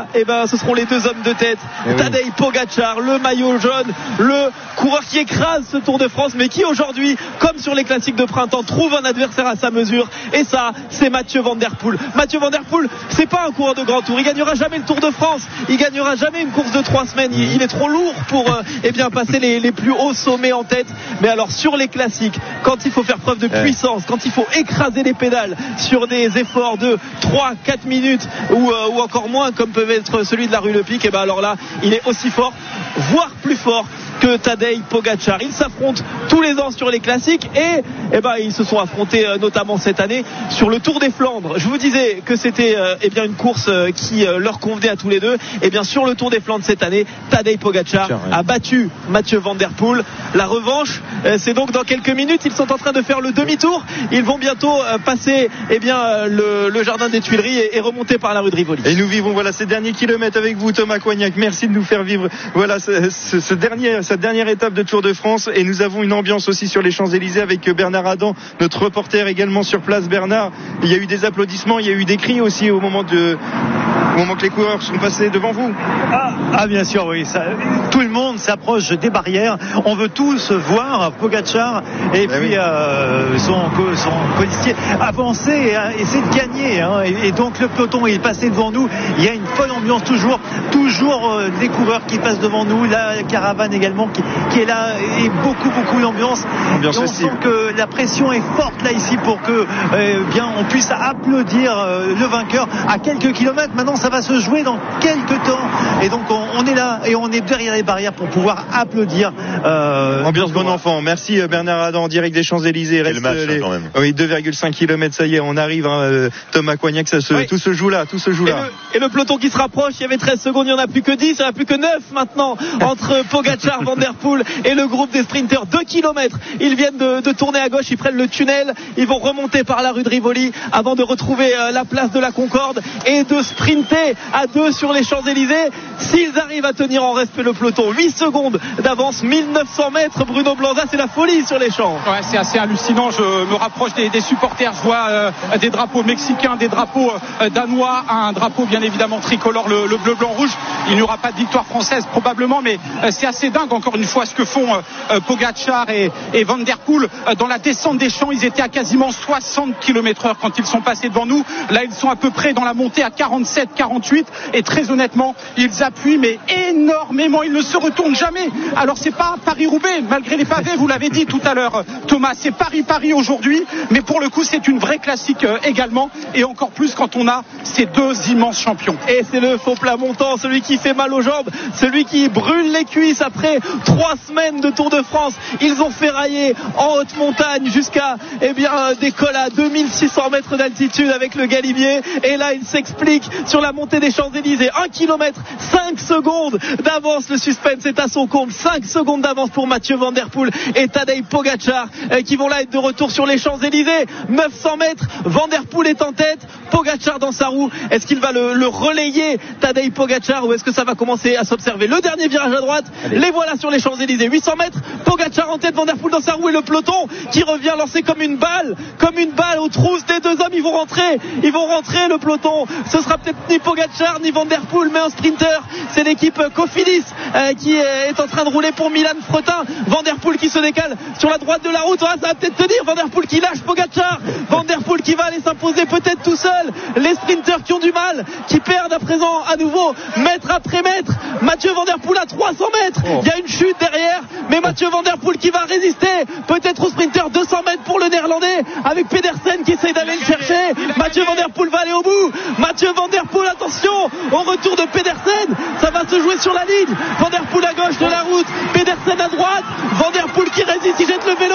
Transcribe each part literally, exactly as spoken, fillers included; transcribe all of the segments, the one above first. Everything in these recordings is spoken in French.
là, eh ben, ce seront les deux hommes de tête. Eh Tadej oui. Pogačar, le maillot jaune, le coureur qui écrase ce Tour de France, mais qui aujourd'hui, comme sur les classiques de printemps, trouve un adversaire à sa mesure. Et ça, c'est Mathieu Van Der Poel. Mathieu Van Der Poel, c'est pas un coureur de grand tour. Il gagnera jamais le Tour de France. Il gagnera jamais une course de trois semaines. Il, il est trop lourd pour euh, eh bien, passer les, les plus hauts sommets en tête. Mais alors, sur les classiques, quand il faut faire preuve de puissance, quand il faut écraser les pédales sur des efforts de trois quatre minutes ou, euh, ou encore moins, comme peut être celui de la Rue Le Pic, et ben alors là, il est aussi fort, voire plus fort que Tadej Pogačar. Ils s'affrontent tous les ans sur les classiques et eh ben, ils se sont affrontés euh, notamment cette année sur le Tour des Flandres. Je vous disais que c'était euh, eh bien, une course euh, qui euh, leur convenait à tous les deux. Et bien sur le Tour des Flandres cette année, Tadej Pogačar Tiens, ouais. a battu Mathieu Van Der Poel. La revanche, euh, c'est donc dans quelques minutes. Ils sont en train de faire le demi-tour. Ils vont bientôt euh, passer eh bien, euh, le, le jardin des Tuileries et, et remonter par la rue de Rivoli. Et nous vivons voilà, ces derniers kilomètres avec vous, Thomas Coignac. Merci de nous faire vivre voilà, ce, ce, ce dernier, cette dernière étape de Tour de France. Et nous avons une ambiance aussi sur les Champs-Élysées avec Bernard Adam, notre reporter également sur place. Bernard, il y a eu des applaudissements, il y a eu des cris aussi au moment de... au moment que les coureurs sont passés devant vous. Ah, ah bien sûr, oui. Ça, tout le monde s'approche des barrières. On veut tous voir Pogačar et ben puis oui. euh, son, son colistier avancer et essayer de gagner. Hein. Et, et donc le peloton est passé devant nous. Il y a une folle ambiance toujours, toujours euh, des coureurs qui passent devant nous. La caravane également qui, qui est là et beaucoup, beaucoup d'ambiance. Ambiance et on aussi. sent que la pression est forte là ici pour que euh, bien on puisse applaudir euh, le vainqueur à quelques kilomètres. Maintenant, ça va se jouer dans quelques temps et donc on, on est là et on est derrière les barrières pour pouvoir applaudir. Euh, Ambiance bon enfant. Merci Bernard Adam en direct des Champs-Élysées. Reste le match les... hein, quand même. Oui, deux virgule cinq kilomètres, ça y est, on arrive. Hein, Thomas Coignac, ça se... oui. tout se joue là, tout se joue là. Et le, et le peloton qui se rapproche. Il y avait treize secondes, il n'y en a plus que dix, il n'y en a plus que neuf maintenant entre Pogačar, Van Der Poel et le groupe des sprinters. deux kilomètres. Ils viennent de, de tourner à gauche, ils prennent le tunnel, ils vont remonter par la rue de Rivoli avant de retrouver euh, la place de la Concorde et de sprinter à deux sur les Champs-Élysées. S'ils arrivent à tenir en respect le peloton, huit secondes d'avance, mille neuf cents mètres. Bruno Blanza, c'est la folie sur les champs. Ouais, c'est assez hallucinant. Je me rapproche des, des supporters. Je vois euh, des drapeaux mexicains, des drapeaux euh, danois, un drapeau bien évidemment tricolore, le, le bleu, blanc, rouge. Il n'y aura pas de victoire française probablement, mais euh, c'est assez dingue encore une fois ce que font euh, Pogačar et, et Van Der Poel. Euh, dans la descente des champs, ils étaient à quasiment soixante kilomètres heure quand ils sont passés devant nous. Là, ils sont à peu près dans la montée à quarante-sept, quarante-huit. Et très honnêtement, ils appuient mais énormément. Ils ne se retournent jamais. Alors c'est pas Paris-Roubaix, malgré les pavés, vous l'avez dit tout à l'heure, Thomas. C'est Paris-Paris aujourd'hui, mais pour le coup, c'est une vraie classique euh, également. Et encore plus quand on a ces deux immenses champions. Et c'est le faux plat montant, celui qui fait mal aux jambes, celui qui brûle les cuisses après trois semaines de Tour de France. Ils ont ferraillé en haute montagne jusqu'à eh bien, des cols à deux mille six cents mètres d'altitude avec le Galibier. Et là, il s'explique sur la montée des Champs-Élysées. Un kilomètre, cinq secondes d'avance. Le suspense est à son comble. cinq secondes d'avance pour Mathieu Van Der Poel et Tadej Pogačar euh, qui vont là être de retour sur les Champs-Élysées. neuf cents mètres. Van Der Poel est en tête. Pogačar dans sa roue. Est-ce qu'il va le, le relayer, Tadej Pogačar, ou est-ce que ça va commencer à s'observer? Le dernier virage à droite. Allez. Les voilà sur les Champs-Élysées. huit cents mètres. Pogačar en tête. Van Der Poel dans sa roue et le peloton qui revient lancer comme une balle. Comme une balle aux trousses des deux hommes. Ils vont rentrer. Ils vont rentrer le peloton. Ce sera peut-être ni Pogačar ni Van Der Poel, mais un sprinter. C'est l'équipe Cofidis euh, qui est en train de rouler pour Milan Fretin. Van Der Poel qui se décale sur la droite de la route. Ah, ça va peut-être tenir. Van Der Poel qui lâche Pogačar. Van Der Poel qui va aller s'imposer peut-être tout seul. Les sprinters qui ont du mal, qui perdent à présent à nouveau mètre après mètre. Mathieu Van Der Poel à trois cents mètres. Oh. Il y a une chute derrière, mais Mathieu Van Der Poel qui va résister. Peut-être au sprinter. Deux cents mètres pour le Néerlandais avec Pedersen qui essaye d'aller le chercher. Mathieu Van Der Poel va aller au bout. Mathieu Van Der Poel, attention au retour de Pedersen. Ça va se jouer sur la ligne. Van Der Poel à gauche de la route, Pedersen à droite. Van Der Poel qui résiste, il jette le vélo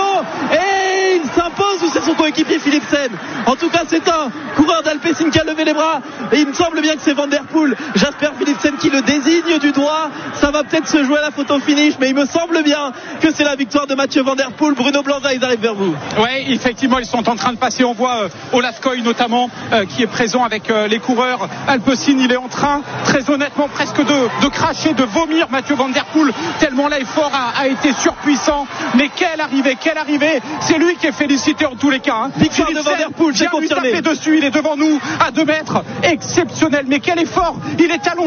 et il s'impose, ou c'est son coéquipier Philipsen? En tout cas, c'est un coureur d'Alpecin qui a levé les bras et il me semble bien que c'est Van Der Poel, Jasper Philipsen qui le désigne du doigt. Ça va peut-être se jouer à la photo finish, mais il me semble bien que c'est la victoire de Mathieu Van Der Poel. Bruno Blanza, ils arrivent vers vous. Oui, effectivement, ils sont en train de passer. On voit euh, Olaf Koy notamment euh, qui est présent avec euh, les coureurs. Alpecin, il est en train, très honnêtement, presque de, de cracher, de vomir Mathieu Van Der Poel, tellement l'effort a, a été surpuissant. Mais quelle arrivée, quelle arrivée. C'est lui qui est félicité en tous les cas. Hein. Victoire de Van Der Poel, j'ai confirmé. Lui taper dessus, il est devant nous à deux mètres. Exceptionnel, mais quel effort. Il est allongé.